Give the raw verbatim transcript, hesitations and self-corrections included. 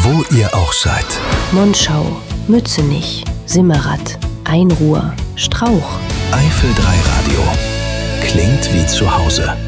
wo ihr auch seid. Monschau, Mützenich, Simmerath, Einruhr, Strauch. Eifel drei Radio. Klingt wie zu Hause.